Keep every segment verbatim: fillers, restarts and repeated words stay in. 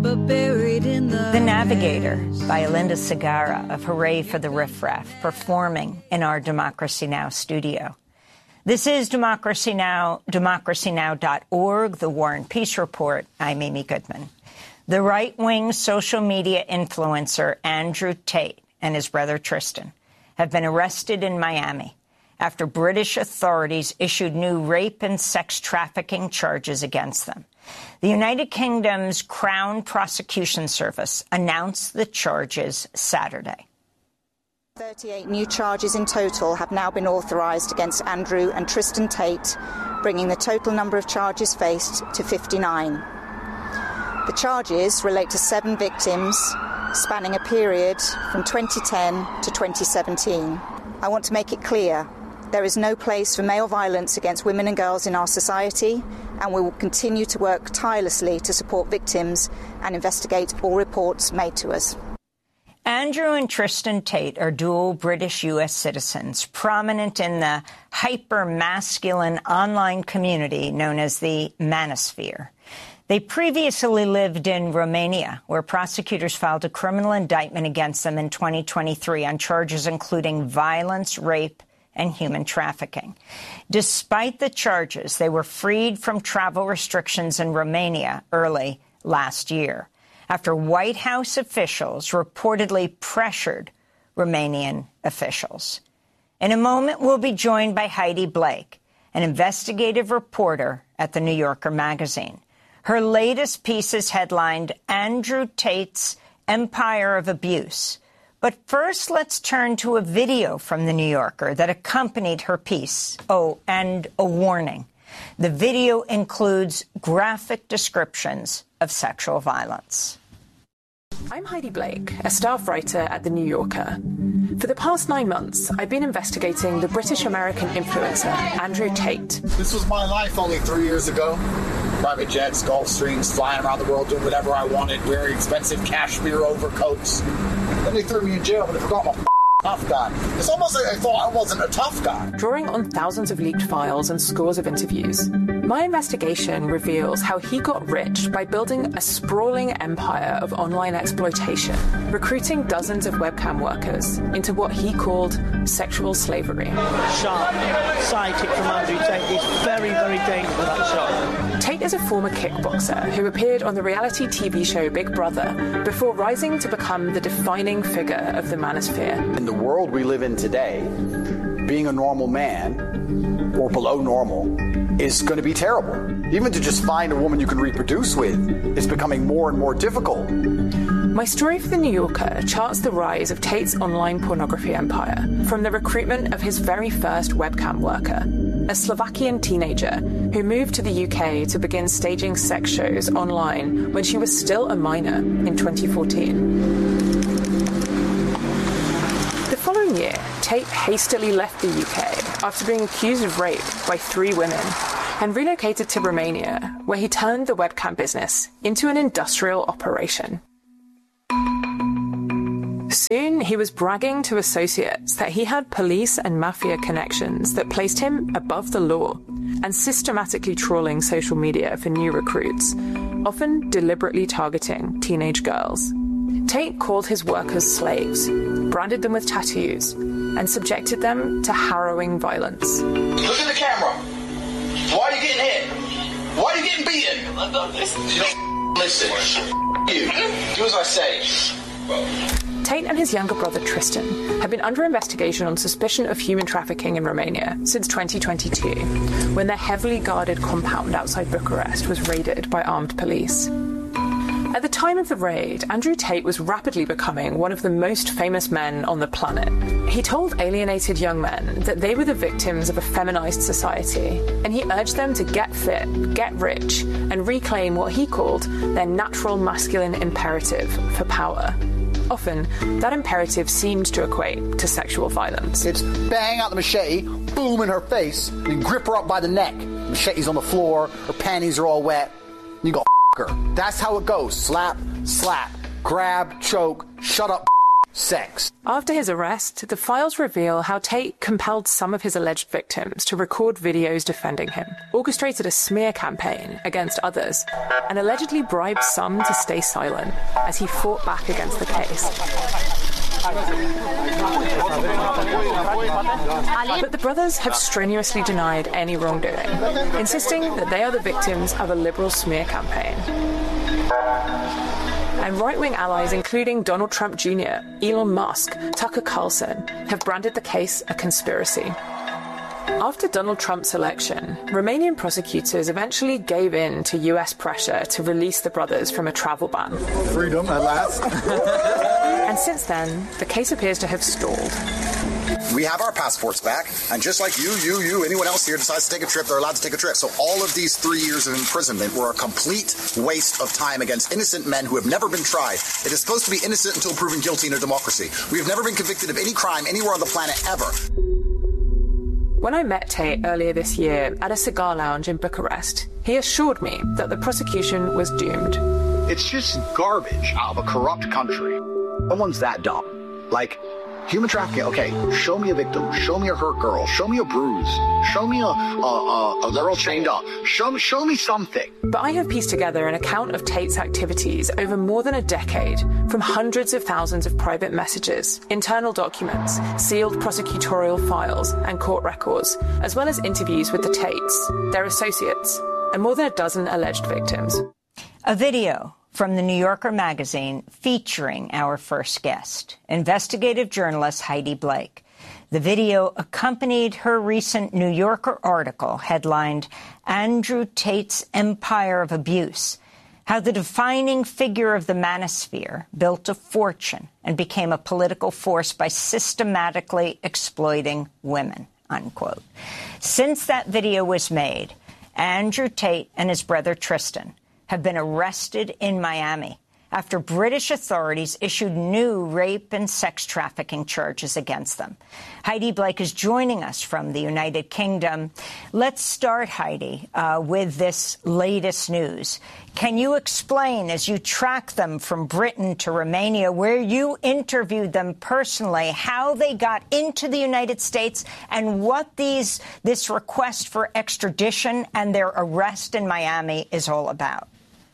but buried in the The Navigator by Alinda Segarra of Hooray for the Riff Raff, performing in our Democracy Now! Studio. This is Democracy Now!, democracy now dot org, the War and Peace Report. I'm Amy Goodman. The right-wing social media influencer Andrew Tate and his brother Tristan have been arrested in Miami after British authorities issued new rape and sex trafficking charges against them. The United Kingdom's Crown Prosecution Service announced the charges Saturday. thirty-eight new charges in total have now been authorised against Andrew and Tristan Tate, bringing the total number of charges faced to fifty-nine. The charges relate to seven victims, spanning a period from twenty ten to twenty seventeen. I want to make it clear, there is no place for male violence against women and girls in our society, and we will continue to work tirelessly to support victims and investigate all reports made to us. Andrew and Tristan Tate are dual British U S citizens, prominent in the hyper-masculine online community known as the Manosphere. They previously lived in Romania, where prosecutors filed a criminal indictment against them in twenty twenty-three on charges including violence, rape, and human trafficking. Despite the charges, they were freed from travel restrictions in Romania early last year, after White House officials reportedly pressured Romanian officials. In a moment, we'll be joined by Heidi Blake, an investigative reporter at The New Yorker magazine. Her latest piece is headlined, Andrew Tate's Empire of Abuse. But first, let's turn to a video from The New Yorker that accompanied her piece. Oh, and a warning. The video includes graphic descriptions of sexual violence. I'm Heidi Blake, a staff writer at The New Yorker. For the past nine months, I've been investigating the British-American influencer, Andrew Tate. This was my life only three years ago. Private jets, Gulfstreams, flying around the world, doing whatever I wanted, wearing expensive cashmere overcoats. Then they threw me in jail, but they forgot my f- tough guy. It's almost like I thought I wasn't a tough guy. Drawing on thousands of leaked files and scores of interviews, my investigation reveals how he got rich by building a sprawling empire of online exploitation, recruiting dozens of webcam workers into what he called sexual slavery. Sharp sidekick from Andrew Tate is very, very dangerous with that shot. Tate is a former kickboxer who appeared on the reality T V show Big Brother before rising to become the defining figure of the Manosphere. In the world we live in today, being a normal man or below normal is going to be terrible. Even to just find a woman you can reproduce with is becoming more and more difficult. My story for The New Yorker charts the rise of Tate's online pornography empire, from the recruitment of his very first webcam worker, a Slovakian teenager who moved to the U K to begin staging sex shows online when she was still a minor in twenty fourteen. The following year, Tate hastily left the U K after being accused of rape by three women and relocated to Romania, where he turned the webcam business into an industrial operation. Soon, he was bragging to associates that he had police and mafia connections that placed him above the law and systematically trawling social media for new recruits, often deliberately targeting teenage girls. Tate called his workers slaves, branded them with tattoos, and subjected them to harrowing violence. Look at the camera. Why are you getting hit? Why are you getting beaten? I don't listen. You don't listen. You. Do as I say. Tate and his younger brother Tristan have been under investigation on suspicion of human trafficking in Romania since twenty twenty-two, when their heavily guarded compound outside Bucharest was raided by armed police. At the time of the raid, Andrew Tate was rapidly becoming one of the most famous men on the planet. He told alienated young men that they were the victims of a feminized society, and he urged them to get fit, get rich, and reclaim what he called their natural masculine imperative for power. Often, that imperative seemed to equate to sexual violence. It's bang out the machete, boom in her face, and grip her up by the neck. Machete's on the floor, her panties are all wet, and you go f*** her. That's how it goes. Slap, slap, grab, choke, shut up, sex. After his arrest, the files reveal how Tate compelled some of his alleged victims to record videos defending him, orchestrated a smear campaign against others, and allegedly bribed some to stay silent as he fought back against the case. But the brothers have strenuously denied any wrongdoing, insisting that they are the victims of a liberal smear campaign. And right-wing allies, including Donald Trump Junior, Elon Musk, Tucker Carlson, have branded the case a conspiracy. After Donald Trump's election, Romanian prosecutors eventually gave in to U S pressure to release the brothers from a travel ban. Freedom at last. And since then, the case appears to have stalled. We have our passports back, and just like you, you, you, anyone else here decides to take a trip, they're allowed to take a trip. So all of these three years of imprisonment were a complete waste of time against innocent men who have never been tried. It is supposed to be innocent until proven guilty in a democracy. We have never been convicted of any crime anywhere on the planet ever. When I met Tate earlier this year at a cigar lounge in Bucharest, he assured me that the prosecution was doomed. It's just garbage out of a corrupt country. No one's that dumb. Like, human trafficking, okay, show me a victim, show me a hurt girl, show me a bruise, show me a, a, a, a girl chained up, show me, show me something. But I have pieced together an account of Tate's activities over more than a decade from hundreds of thousands of private messages, internal documents, sealed prosecutorial files and court records, as well as interviews with the Tates, their associates, and more than a dozen alleged victims. A video from the New Yorker magazine featuring our first guest, investigative journalist Heidi Blake. The video accompanied her recent New Yorker article headlined, Andrew Tate's Empire of Abuse, how the defining figure of the manosphere built a fortune and became a political force by systematically exploiting women, unquote. Since that video was made, Andrew Tate and his brother Tristan have been arrested in Miami after British authorities issued new rape and sex trafficking charges against them. Heidi Blake is joining us from the United Kingdom. Let's start, Heidi, uh, with this latest news. Can you explain, as you track them from Britain to Romania, where you interviewed them personally, how they got into the United States and what these this request for extradition and their arrest in Miami is all about?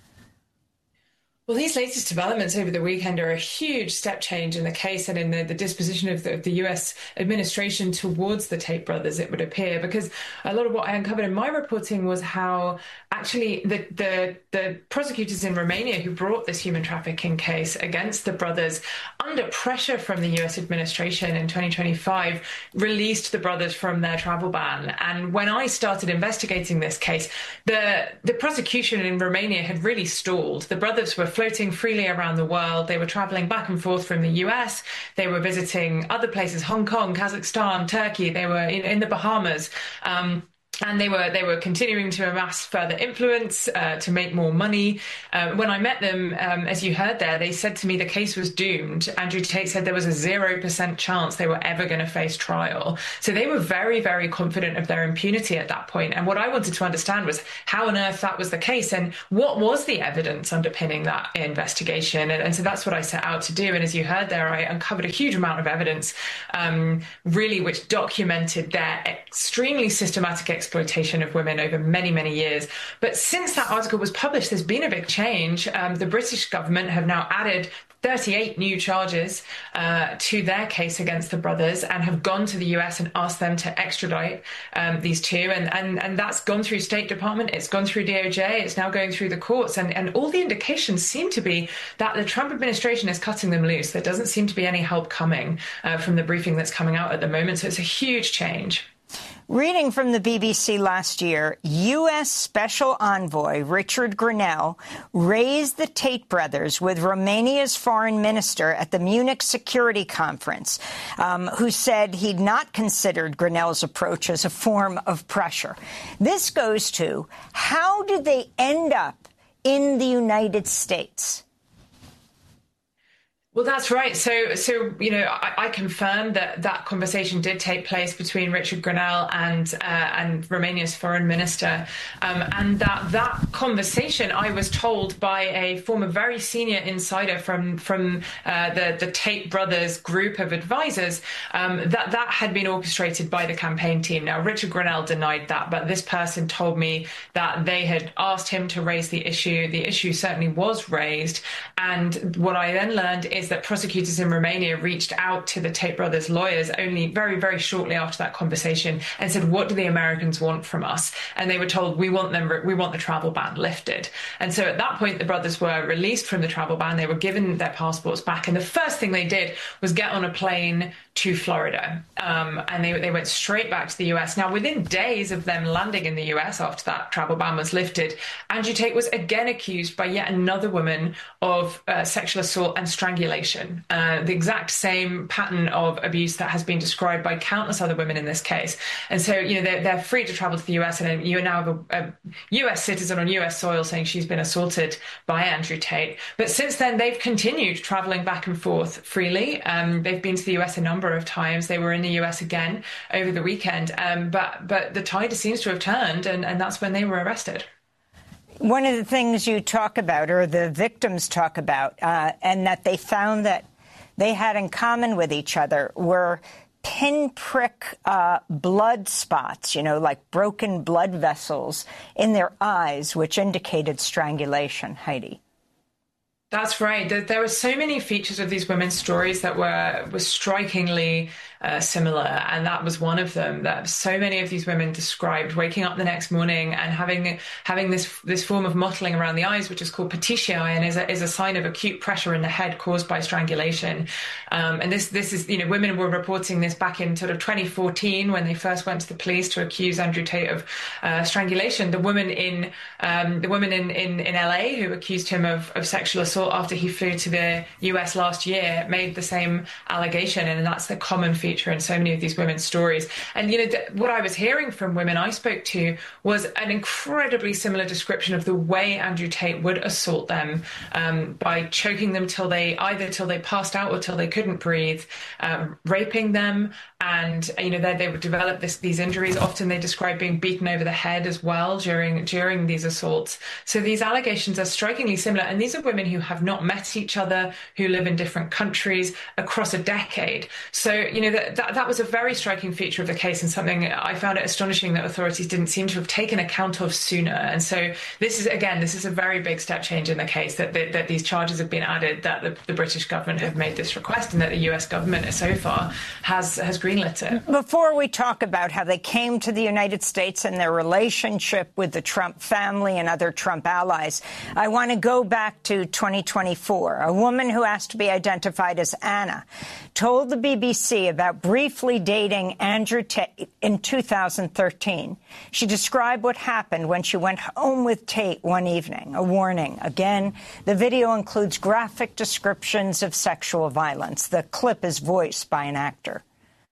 Well, these latest developments over the weekend are a huge step change in the case and in the, the disposition of the, of the U S administration towards the Tate brothers, it would appear, because a lot of what I uncovered in my reporting was how actually the, the, the prosecutors in Romania who brought this human trafficking case against the brothers under pressure from the U S administration in twenty twenty-five released the brothers from their travel ban. And when I started investigating this case, the, the prosecution in Romania had really stalled. The brothers were floating freely around the world. They were traveling back and forth from the U S. They were visiting other places, Hong Kong, Kazakhstan, Turkey. They were in, in the Bahamas. Um, And they were they were continuing to amass further influence, uh, to make more money. Uh, when I met them, um, as you heard there, they said to me the case was doomed. Andrew Tate said there was a zero percent chance they were ever going to face trial. So they were very, very confident of their impunity at that point. And what I wanted to understand was how on earth that was the case and what was the evidence underpinning that investigation. And, and so that's what I set out to do. And as you heard there, I uncovered a huge amount of evidence, um, really, which documented their extremely systematic exploitation of women over many, many years. But since that article was published, there's been a big change. Um, the British government have now added thirty-eight new charges uh, to their case against the brothers and have gone to the U S and asked them to extradite um, these two. And, and, and that's gone through State Department. It's gone through D O J. It's now going through the courts. And, and all the indications seem to be that the Trump administration is cutting them loose. There doesn't seem to be any help coming uh, from the briefing that's coming out at the moment. So it's a huge change. Reading from the B B C last year, U S Special Envoy Richard Grenell raised the Tate brothers with Romania's foreign minister at the Munich Security Conference, um, who said he'd not considered Grenell's approach as a form of pressure. This goes to, how did they end up in the United States? Well, that's right. So, so you know, I, I confirm that that conversation did take place between Richard Grenell and uh, and Romania's foreign minister, um, and that that conversation, I was told by a former very senior insider from from uh, the the Tate brothers group of advisors, um, that that had been orchestrated by the campaign team. Now, Richard Grenell denied that, but this person told me that they had asked him to raise the issue. The issue certainly was raised, and what I then learned is. Is that prosecutors in Romania reached out to the Tate brothers' lawyers only very, very shortly after that conversation and said, what do the Americans want from us? And they were told, we want them, we want the travel ban lifted. And so at that point, the brothers were released from the travel ban. They were given their passports back. And the first thing they did was get on a plane to Florida. Um, and they, they went straight back to the U S. Now, within days of them landing in the U S after that travel ban was lifted, Andrew Tate was again accused by yet another woman of uh, sexual assault and strangulation. Uh, the exact same pattern of abuse that has been described by countless other women in this case. And so, you know, they're, they're free to travel to the U S, and you now have a, a U S citizen on U S soil saying she's been assaulted by Andrew Tate. But since then, they've continued traveling back and forth freely. Um, they've been to the U S a number of times. They were in the U S again over the weekend. Um, but but the tide seems to have turned, and, and that's when they were arrested. One of the things you talk about, or the victims talk about, uh, and that they found that they had in common with each other were pinprick uh, blood spots, you know, like broken blood vessels in their eyes, which indicated strangulation. Heidi. That's right. There were so many features of these women's stories that were, were strikingly uh, similar, and that was one of them. That so many of these women described waking up the next morning and having having this this form of mottling around the eyes, which is called petechiae, and is a, is a sign of acute pressure in the head caused by strangulation. Um, and this this is, you know, women were reporting this back in sort of twenty fourteen when they first went to the police to accuse Andrew Tate of uh, strangulation. The woman in um, the woman in, in, in L A who accused him of, of sexual assault after he flew to the U S last year made the same allegation, and that's the common feature in so many of these women's stories. And, you know, th- what I was hearing from women I spoke to was an incredibly similar description of the way Andrew Tate would assault them, um, by choking them till they either till they passed out or till they couldn't breathe, um, raping them, and, you know, they, they would develop this, these injuries. Often they describe being beaten over the head as well during during these assaults. So these allegations are strikingly similar, and these are women who have not met each other, who live in different countries across a decade. So, you know, that, that that was a very striking feature of the case, and something I found it astonishing that authorities didn't seem to have taken account of sooner. And so this is, again, this is a very big step change in the case, that that, that these charges have been added, that the, the British government have made this request, and that the U S government so far has, has greenlit it. Before we talk about how they came to the United States and their relationship with the Trump family and other Trump allies, I want to go back to twenty twenty-four. A woman who asked to be identified as Anna told the B B C about briefly dating Andrew Tate in two thousand thirteen. She described what happened when she went home with Tate one evening. A warning. Again, the video includes graphic descriptions of sexual violence. The clip is voiced by an actor.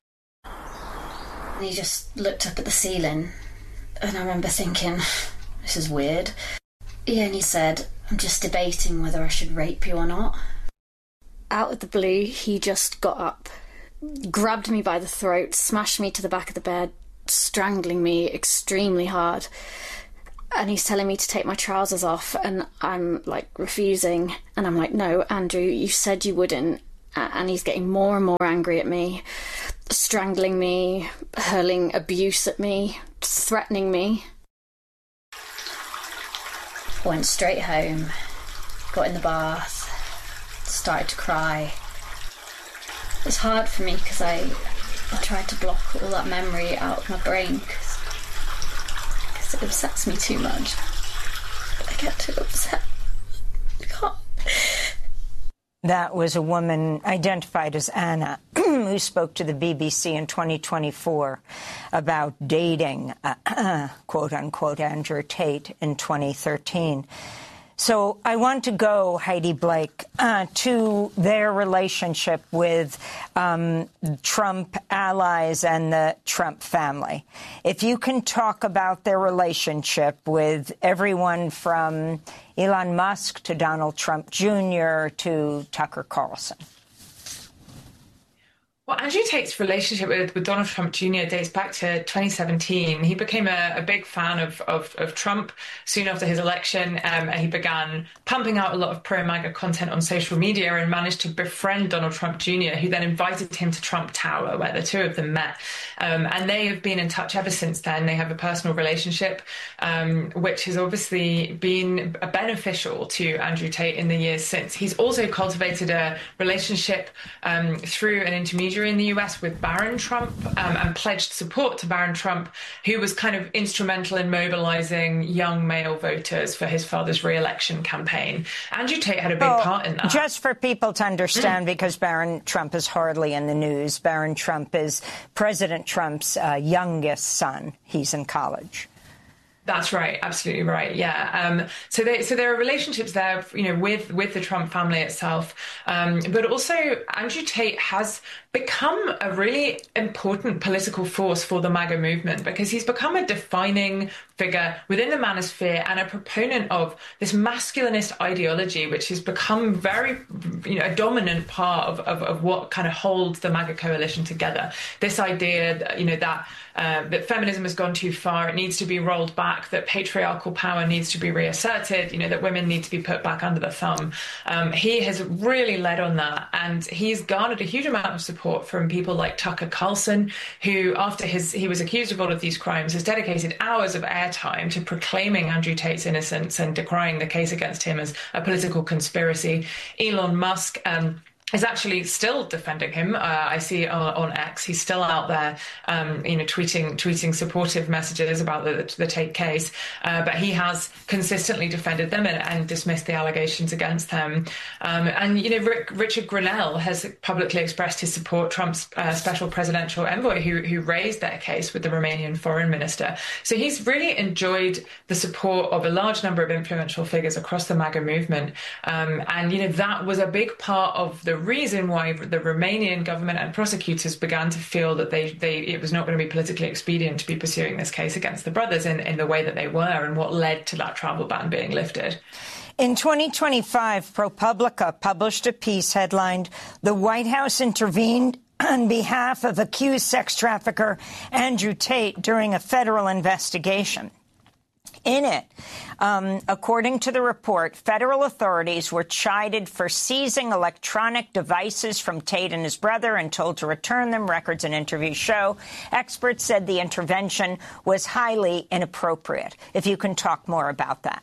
He just looked up at the ceiling, and I remember thinking, this is weird. Yeah, and he said, I'm just debating whether I should rape you or not. Out of the blue, he just got up, grabbed me by the throat, smashed me to the back of the bed, strangling me extremely hard. And he's telling me to take my trousers off, and I'm, like, refusing. And I'm like, no, Andrew, you said you wouldn't. And he's getting more and more angry at me, strangling me, hurling abuse at me, threatening me. I went straight home, got in the bath, started to cry. It was hard for me because I, I tried to block all that memory out of my brain because it upsets me too much. I get too upset. I can't. That was a woman identified as Anna who spoke to the B B C in twenty twenty-four about dating, uh, quote-unquote, Andrew Tate in twenty thirteen. So I want to go, Heidi Blake, uh, to their relationship with um, Trump allies and the Trump family. If you can talk about their relationship with everyone from Elon Musk to Donald Trump Junior to Tucker Carlson. Well, Andrew Tate's relationship with, with Donald Trump Junior dates back to twenty seventeen. He became a, a big fan of, of, of Trump soon after his election, um, and he began pumping out a lot of pro-MAGA content on social media and managed to befriend Donald Trump Junior, who then invited him to Trump Tower, where the two of them met. Um, and they have been in touch ever since then. They have a personal relationship, um, which has obviously been beneficial to Andrew Tate in the years since. He's also cultivated a relationship um, through an intermediary in the U S with Barron Trump, um, and pledged support to Barron Trump, who was kind of instrumental in mobilizing young male voters for his father's re-election campaign. Andrew Tate had a big oh, part in that. Just for people to understand, mm. because Barron Trump is hardly in the news, Barron Trump is President Trump's uh, youngest son. He's in college. That's right. Absolutely right. Yeah. Um, so, they, so there are relationships there, you know, with with the Trump family itself. Um, but also Andrew Tate has become a really important political force for the MAGA movement, because he's become a defining figure within the manosphere and a proponent of this masculinist ideology, which has become very, you know, a dominant part of, of, of what kind of holds the MAGA coalition together. This idea that, you know, that uh, that feminism has gone too far, it needs to be rolled back, that patriarchal power needs to be reasserted, you know, that women need to be put back under the thumb. Um, he has really led on that, and he's garnered a huge amount of support from people like Tucker Carlson, who, after his he was accused of all of these crimes, has dedicated hours of airtime to proclaiming Andrew Tate's innocence and decrying the case against him as a political conspiracy. Elon Musk um, is actually still defending him. Uh, I see on, on X, he's still out there, um, you know, tweeting tweeting supportive messages about the, the Tate case. Uh, but he has consistently defended them and, and dismissed the allegations against them. Um, and, you know, Rick, Richard Grenell has publicly expressed his support, Trump's uh, special presidential envoy, who, who raised their case with the Romanian foreign minister. So he's really enjoyed the support of a large number of influential figures across the MAGA movement. Um, and, you know, that was a big part of the reason why the Romanian government and prosecutors began to feel that they, they it was not going to be politically expedient to be pursuing this case against the brothers in, in the way that they were, and what led to that travel ban being lifted. In twenty twenty-five, ProPublica published a piece headlined, "The White House Intervened on behalf of accused sex trafficker Andrew Tate during a federal investigation." In it, um, according to the report, federal authorities were chided for seizing electronic devices from Tate and his brother and told to return them. Records and interviews show. Experts said the intervention was highly inappropriate. If you can talk more about that.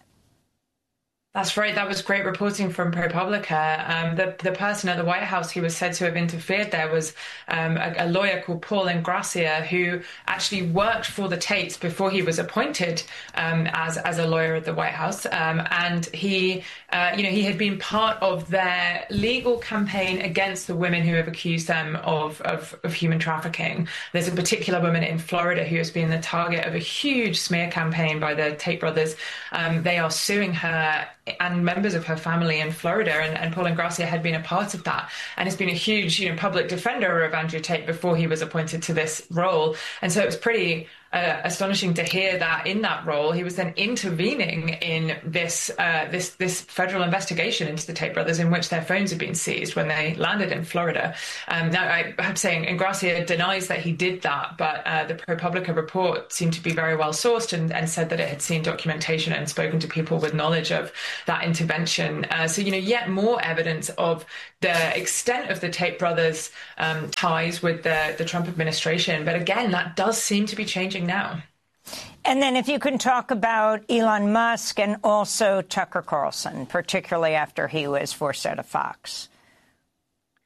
That's right. That was great reporting from ProPublica. Um, the, the person at the White House who was said to have interfered there was um, a, a lawyer called Paul Ingrassia, who actually worked for the Tates before he was appointed um, as as a lawyer at the White House. Um, and he, uh, you know, he had been part of their legal campaign against the women who have accused them of, of, of human trafficking. There's a particular woman in Florida who has been the target of a huge smear campaign by the Tate brothers. Um, they are suing her and members of her family in Florida, and, and Paul Ingrassia had been a part of that, and has been a huge, you know, public defender of Andrew Tate before he was appointed to this role. And so it was pretty uh, astonishing to hear that in that role he was then intervening in this uh, this this federal investigation into the Tate brothers, in which their phones had been seized when they landed in Florida. Um, now, I have to say, Ingrassia denies that he did that, but uh, the ProPublica report seemed to be very well sourced, and, and said that it had seen documentation and spoken to people with knowledge of that intervention. Uh, so, you know, yet more evidence of the extent of the Tate brothers' um, ties with the, the Trump administration. But again, that does seem to be changing now. And then if you can talk about Elon Musk and also Tucker Carlson, particularly after he was forced out of Fox.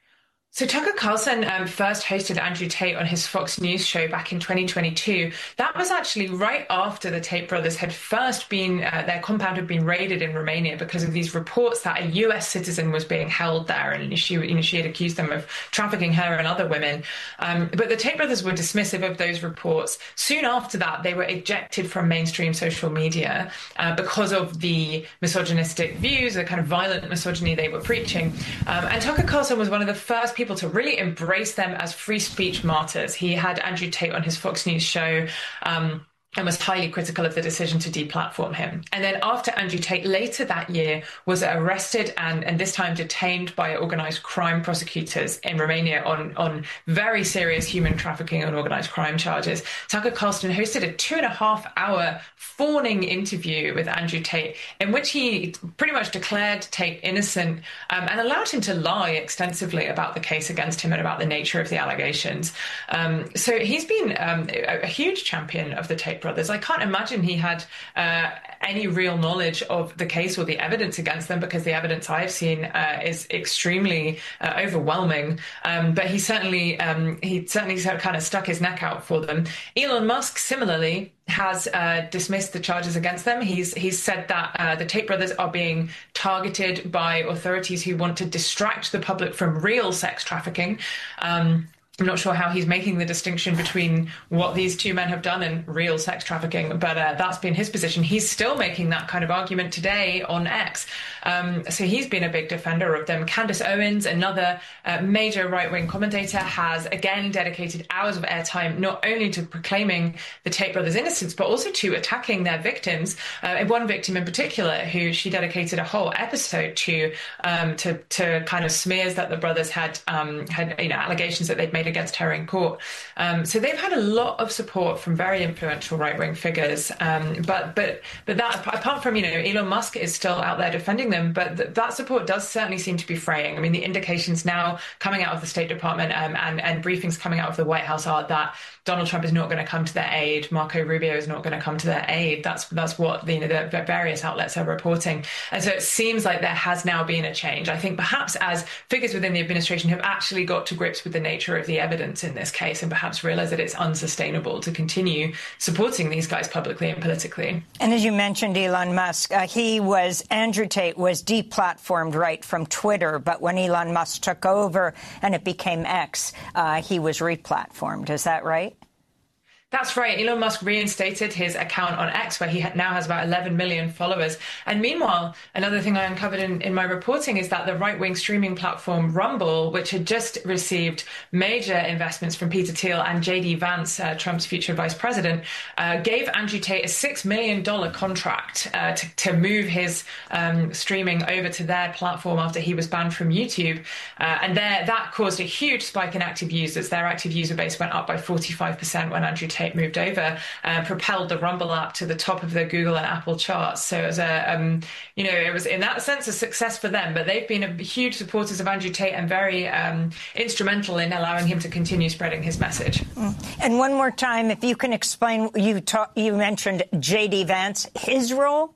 So Tucker Carlson um, first hosted Andrew Tate on his Fox News show back in twenty twenty-two. That was actually right after the Tate brothers had first been, uh, their compound had been raided in Romania because of these reports that a U S citizen was being held there, and she, you know, she had accused them of trafficking her and other women. Um, but the Tate brothers were dismissive of those reports. Soon after that, they were ejected from mainstream social media uh, because of the misogynistic views, the kind of violent misogyny they were preaching. Um, and Tucker Carlson was one of the first people to really embrace them as free speech martyrs. He had Andrew Tate on his Fox News show um, and was highly critical of the decision to deplatform him. And then after Andrew Tate later that year was arrested and, and this time detained by organised crime prosecutors in Romania on, on very serious human trafficking and organised crime charges, Tucker Carlson hosted a two and a half hour fawning interview with Andrew Tate in which he pretty much declared Tate innocent um, and allowed him to lie extensively about the case against him and about the nature of the allegations. Um, so he's been um, a, a huge champion of the Tate brothers. I can't imagine he had uh, any real knowledge of the case or the evidence against them, because the evidence I've seen uh, is extremely uh, overwhelming. Um, but he certainly um, he certainly kind of stuck his neck out for them. Elon Musk, similarly, has uh, dismissed the charges against them. He's he's said that uh, the Tate brothers are being targeted by authorities who want to distract the public from real sex trafficking. Um, I'm not sure how he's making the distinction between what these two men have done and real sex trafficking, but uh, that's been his position. He's still making that kind of argument today on X. Um, so he's been a big defender of them. Candace Owens, another uh, major right-wing commentator, has again dedicated hours of airtime not only to proclaiming the Tate brothers' innocence, but also to attacking their victims. Uh, one victim in particular, who she dedicated a whole episode to, um, to to kind of smears that the brothers had um, had you know allegations that they'd made against her in court. Um, so they've had a lot of support from very influential right-wing figures. Um, but but but that apart from you know Elon Musk is still out there defending them, but th- that support does certainly seem to be fraying. I mean, the indications now coming out of the State Department um, and and briefings coming out of the White House are that Donald Trump is not going to come to their aid. Marco Rubio is not going to come to their aid. That's that's what the, you know, the various outlets are reporting. And so it seems like there has now been a change. I think perhaps as figures within the administration have actually got to grips with the nature of the evidence in this case and perhaps realize that it's unsustainable to continue supporting these guys publicly and politically. And as you mentioned, Elon Musk, uh, he was, Andrew Tate was deplatformed right from Twitter, but when Elon Musk took over and it became X, uh, he was replatformed. Is that right? That's right. Elon Musk reinstated his account on X, where he now has about eleven million followers. And meanwhile, another thing I uncovered in, in my reporting is that the right-wing streaming platform Rumble, which had just received major investments from Peter Thiel and J D Vance, uh, Trump's future vice president, uh, gave Andrew Tate a six million dollars contract uh, to, to move his um, streaming over to their platform after he was banned from YouTube. Uh, and there, that caused a huge spike in active users. Their active user base went up by forty-five percent when Andrew Tate moved over, uh, propelled the Rumble app to the top of the Google and Apple charts. So it was a, um, you know, it was in that sense a success for them. But they've been a, huge supporters of Andrew Tate and very um, instrumental in allowing him to continue spreading his message. Mm. And one more time, if you can explain, you talk, you mentioned J D Vance, his role.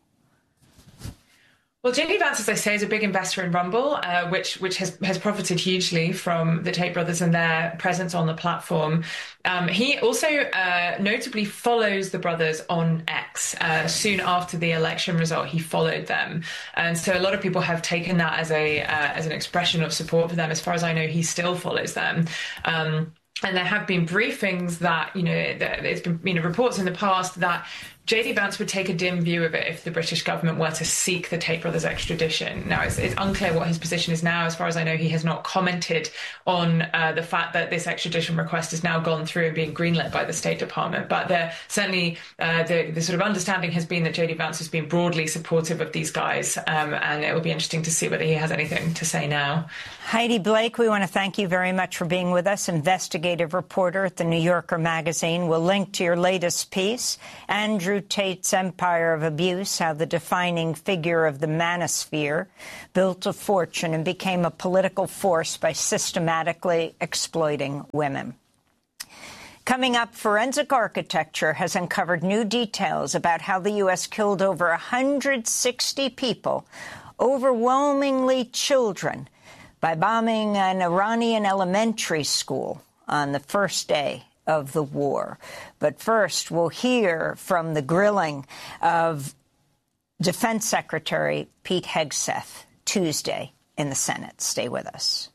Well, J D Vance, as I say, is a big investor in Rumble, uh, which which has, has profited hugely from the Tate brothers and their presence on the platform. Um, he also uh, notably follows the brothers on X. Uh, soon after the election result, he followed them. And so a lot of people have taken that as a uh, as an expression of support for them. As far as I know, he still follows them. Um, and there have been briefings that, you know, there's been, you know, reports in the past that J D Vance would take a dim view of it if the British government were to seek the Tate brothers' extradition. Now, it's, it's unclear what his position is now. As far as I know, he has not commented on uh, the fact that this extradition request has now gone through and being greenlit by the State Department. But there, certainly uh, the, the sort of understanding has been that J D Vance has been broadly supportive of these guys, um, and it will be interesting to see whether he has anything to say now. Heidi Blake, we want to thank you very much for being with us, investigative reporter at the New Yorker magazine. We'll link to your latest piece, Andrew Tate's Empire of Abuse, how the defining figure of the manosphere built a fortune and became a political force by systematically exploiting women. Coming up, Forensic Architecture has uncovered new details about how the U S killed over one hundred sixty people, overwhelmingly children, by bombing an Iranian elementary school on the first day of the war. But first, we'll hear from the grilling of Defense Secretary Pete Hegseth Tuesday in the Senate. Stay with us.